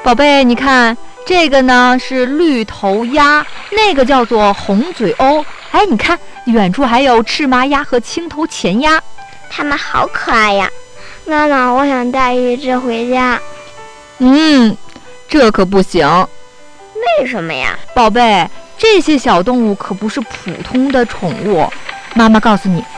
宝贝，你看这个呢是绿头鸭，那个叫做红嘴鸥。哎，你看远处还有赤麻鸭和青头前鸭， 它们好可爱呀！ 妈妈，我想带一只回家。 这可不行。 为什么呀？ 宝贝，这些小动物可不是普通的宠物。妈妈告诉你，